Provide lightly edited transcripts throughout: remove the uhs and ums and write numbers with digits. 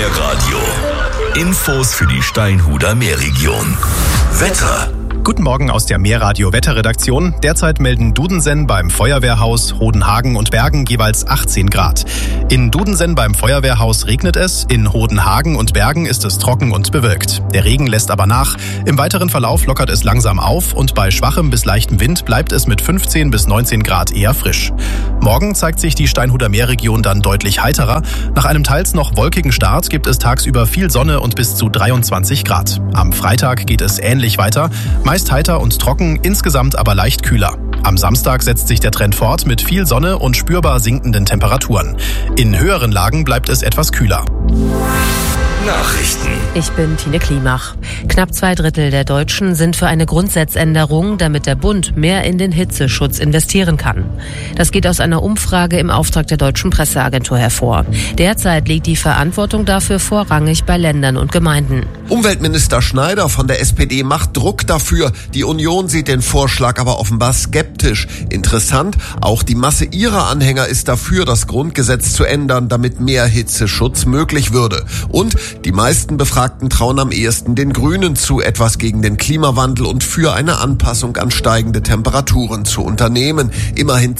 Meerradio. Infos für die Steinhuder Meerregion. Wetter. Guten Morgen aus der Meerradio-Wetterredaktion. Derzeit melden Dudensen beim Feuerwehrhaus, Hodenhagen und Bergen jeweils 18 Grad. In Dudensen beim Feuerwehrhaus regnet es, in Hodenhagen und Bergen ist es trocken und bewölkt. Der Regen lässt aber nach. Im weiteren Verlauf lockert es langsam auf und bei schwachem bis leichtem Wind bleibt es mit 15 bis 19 Grad eher frisch. Morgen zeigt sich die Steinhuder Meerregion dann deutlich heiterer. Nach einem teils noch wolkigen Start gibt es tagsüber viel Sonne und bis zu 23 Grad. Am Freitag geht es ähnlich weiter. Meist heiter und trocken, insgesamt aber leicht kühler. Am Samstag setzt sich der Trend fort mit viel Sonne und spürbar sinkenden Temperaturen. In höheren Lagen bleibt es etwas kühler. Nachrichten. Ich bin Tine Klimach. Knapp 2/3 der Deutschen sind für eine Grundsatzänderung, damit der Bund mehr in den Hitzeschutz investieren kann. Das geht aus einer Umfrage im Auftrag der Deutschen Presseagentur hervor. Derzeit liegt die Verantwortung dafür vorrangig bei Ländern und Gemeinden. Umweltminister Schneider von der SPD macht Druck dafür. Die Union sieht den Vorschlag aber offenbar skeptisch. Interessant, auch die Masse ihrer Anhänger ist dafür, das Grundgesetz zu ändern, damit mehr Hitzeschutz möglich würde. Und die meisten Befragten trauen am ehesten den Grünen zu, etwas gegen den Klimawandel und für eine Anpassung an steigende Temperaturen zu unternehmen. Immerhin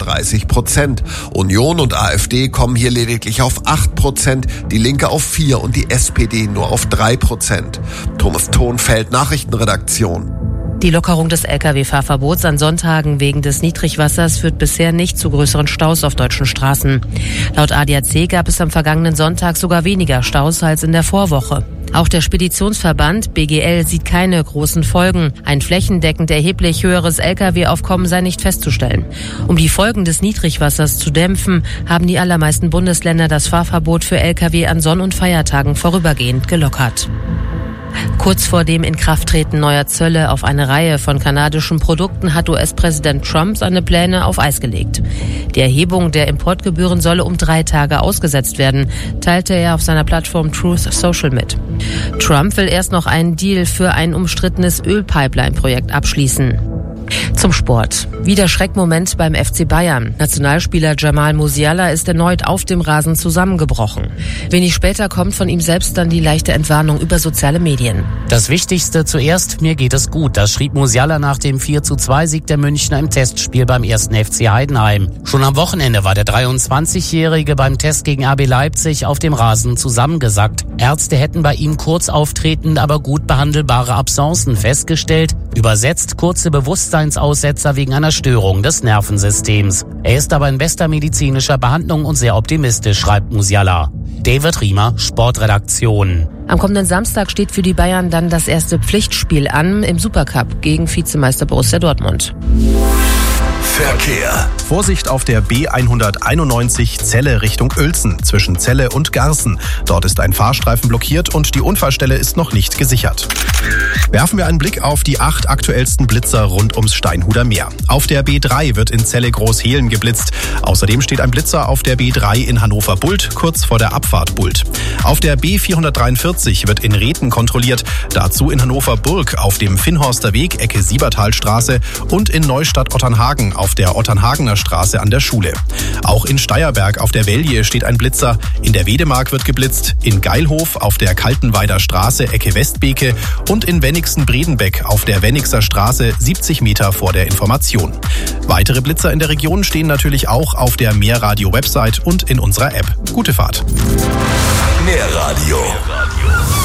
32%. Union und AfD kommen hier lediglich auf 8%, die Linke auf 4% und die SPD nur auf 3%. Thomas Thonfeld, Nachrichtenredaktion. Die Lockerung des Lkw-Fahrverbots an Sonntagen wegen des Niedrigwassers führt bisher nicht zu größeren Staus auf deutschen Straßen. Laut ADAC gab es am vergangenen Sonntag sogar weniger Staus als in der Vorwoche. Auch der Speditionsverband BGL sieht keine großen Folgen. Ein flächendeckend erheblich höheres Lkw-Aufkommen sei nicht festzustellen. Um die Folgen des Niedrigwassers zu dämpfen, haben die allermeisten Bundesländer das Fahrverbot für Lkw an Sonn- und Feiertagen vorübergehend gelockert. Kurz vor dem Inkrafttreten neuer Zölle auf eine Reihe von kanadischen Produkten hat US-Präsident Trump seine Pläne auf Eis gelegt. Die Erhebung der Importgebühren solle um 3 Tage ausgesetzt werden, teilte er auf seiner Plattform Truth Social mit. Trump will erst noch einen Deal für ein umstrittenes Ölpipeline-Projekt abschließen. Zum Sport. Wieder Schreckmoment beim FC Bayern. Nationalspieler Jamal Musiala ist erneut auf dem Rasen zusammengebrochen. Wenig später kommt von ihm selbst dann die leichte Entwarnung über soziale Medien. Das Wichtigste zuerst, mir geht es gut. Das schrieb Musiala nach dem 4:2-Sieg der Münchner im Testspiel beim 1. FC Heidenheim. Schon am Wochenende war der 23-Jährige beim Test gegen RB Leipzig auf dem Rasen zusammengesackt. Ärzte hätten bei ihm kurz auftretend, aber gut behandelbare Absencen festgestellt. Übersetzt kurze Bewusstseinsaussetzer wegen einer Störung des Nervensystems. Er ist aber in bester medizinischer Behandlung und sehr optimistisch, schreibt Musiala. David Riemer, Sportredaktion. Am kommenden Samstag steht für die Bayern dann das erste Pflichtspiel an im Supercup gegen Vizemeister Borussia Dortmund. Verkehr. Vorsicht auf der B191 Celle Richtung Uelzen zwischen Celle und Garßen. Dort ist ein Fahrstreifen blockiert und die Unfallstelle ist noch nicht gesichert. Werfen wir einen Blick auf die 8 aktuellsten Blitzer rund ums Steinhuder Meer. Auf der B3 wird in Celle Großhehlen geblitzt. Außerdem steht ein Blitzer auf der B3 in Hannover-Bult, kurz vor der Abfahrt Bult. Auf der B443 wird in Rethen kontrolliert. Dazu in Hannover-Burg auf dem Finnhorster Weg, Ecke Siebertalstraße und in Neustadt-Otternhagen auf der Otternhagener Straße an der Schule. Auch in Steierberg auf der Velje steht ein Blitzer. In der Wedemark wird geblitzt. In Geilhof auf der Kaltenweider Straße, Ecke Westbeke und in Wennigsen-Bredenbeck auf der Wennigser Straße 70 Meter vor der Information. Weitere Blitzer in der Region stehen natürlich auch auf der Meerradio-Website und in unserer App. Gute Fahrt. Meerradio.